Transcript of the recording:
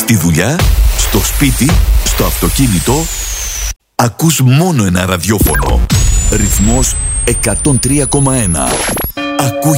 Στη δουλειά, στο σπίτι, στο αυτοκίνητο, ακούς μόνο ένα ραδιόφωνο. Ρυθμός 103,1.